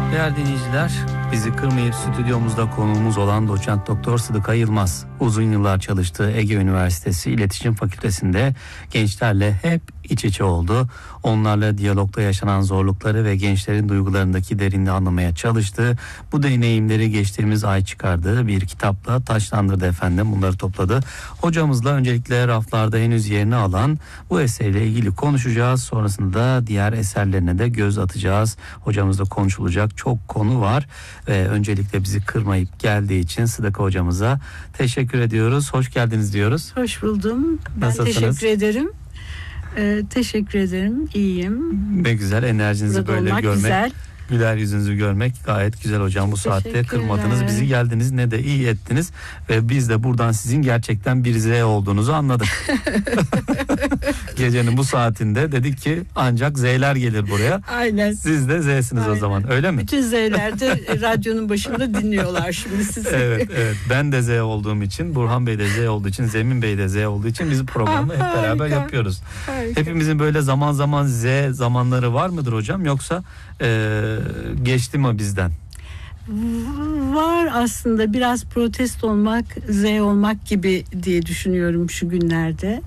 Değerli dinleyiciler, bizi kırmayıp stüdyomuzda konuğumuz olan doçent doktor Sıdıka Yılmaz uzun yıllar çalıştığı Ege Üniversitesi İletişim Fakültesi'nde gençlerle hep iç içe oldu. Onlarla diyalogda yaşanan zorlukları ve gençlerin duygularındaki derinliği anlamaya çalıştı. Bu deneyimleri geçtiğimiz ay çıkardığı bir kitapla taçlandırdı efendim. Bunları topladı. Hocamızla öncelikle raflarda henüz yerini alan bu eserle ilgili konuşacağız. Sonrasında da diğer eserlerine de göz atacağız. Hocamızla konuşulacak çok konu var. Öncelikle bizi kırmayıp geldiği için Sıdıka hocamıza teşekkür ediyoruz. Hoş geldiniz diyoruz. Hoş buldum. Ben Nasılsınız? teşekkür ederim. Teşekkür ederim. İyiyim. Ne güzel, enerjinizi Burada böyle olmak görmek. güzel. Güler yüzünüzü görmek gayet güzel hocam. Bu saatte Teşekkürler. kırmadınız bizi, geldiniz, ne de iyi ettiniz. Ve biz de buradan sizin gerçekten bir Z olduğunuzu anladık. Gecenin bu saatinde dedik ki ancak Z'ler gelir buraya. Aynen. Siz de Z'siniz Aynen. o zaman, öyle mi? Bütün Z'ler de radyonun başında dinliyorlar şimdi sizi. Evet. Ben de Z olduğum için, Burhan Bey de Z olduğu için, Zemin Bey de Z olduğu için biz programı hep beraber Harika. yapıyoruz. Harika. Hepimizin böyle zaman zaman Z zamanları var mıdır hocam, yoksa geçti mi bizden? Var aslında, biraz protest olmak, Z olmak gibi diye düşünüyorum şu günlerde.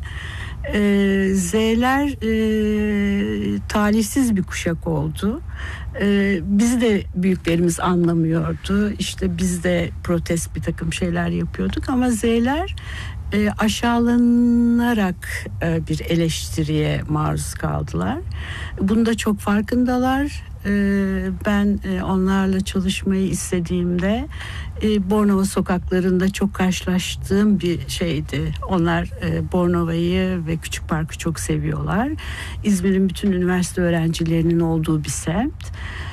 Z'ler talihsiz bir kuşak oldu. Bizi de büyüklerimiz anlamıyordu. İşte biz de protest bir takım şeyler yapıyorduk ama Z'ler aşağılanarak bir eleştiriye maruz kaldılar. Bunda çok farkındalar. Ben onlarla çalışmayı istediğimde Bornova sokaklarında çok karşılaştığım bir şeydi. Onlar Bornova'yı ve Küçük Park'ı çok seviyorlar. İzmir'in bütün üniversite öğrencilerinin olduğu bir semt.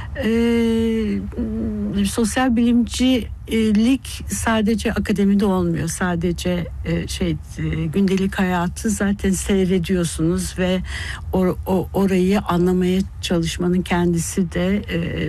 Sosyal bilimcilik sadece akademide olmuyor. Sadece gündelik hayatı zaten seyrediyorsunuz ve orayı anlamaya çalışmanın kendisi de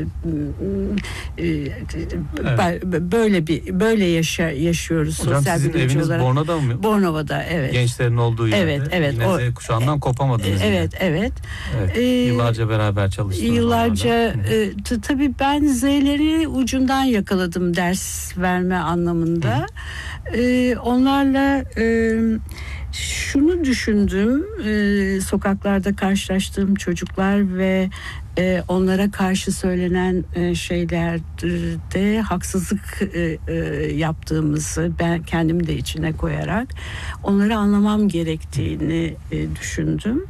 böyle yaşıyoruz. Hocam sosyal sizin bilimci eviniz olarak. Bornova'da mı? Bornova'da, evet. Gençlerin olduğu yerde. Evet. Yine Z kuşağından kopamadınız. Evet. Yıllarca beraber çalıştınız. Yıllarca tabii ben Z'leri ucundan yakaladım ders verme anlamında. Onlarla şunu düşündüm, sokaklarda karşılaştığım çocuklar ve onlara karşı söylenen şeylerde haksızlık yaptığımızı ben kendim de içine koyarak onları anlamam gerektiğini düşündüm.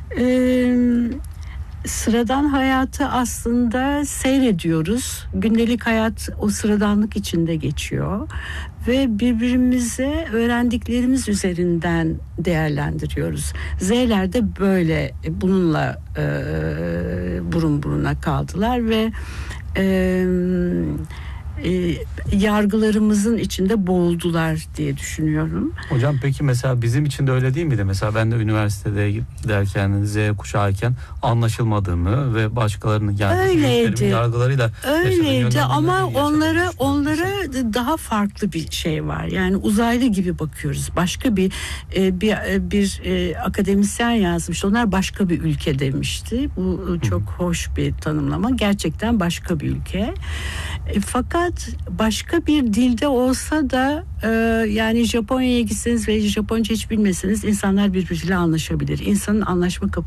Sıradan hayatı aslında seyrediyoruz. Gündelik hayat o sıradanlık içinde geçiyor ve birbirimize öğrendiklerimiz üzerinden değerlendiriyoruz. Z'ler de böyle bununla burun buruna kaldılar ve yargılarımızın içinde boğuldular diye düşünüyorum. Hocam peki mesela bizim için de öyle değil miydi? Mesela ben de üniversitede giderken, Z kuşağıyken anlaşılmadığımı ve başkalarının yargılarıyla öyleydi ama onlara daha farklı bir şey var. Yani uzaylı gibi bakıyoruz. Başka bir akademisyen yazmış. Onlar başka bir ülke demişti. Bu çok hoş bir tanımlama. Gerçekten başka bir ülke. Fakat başka bir dilde olsa da yani Japonya'ya gitseniz ve Japonca hiç bilmeseniz insanlar birbiriyle anlaşabilir. İnsanın anlaşma kapasitesi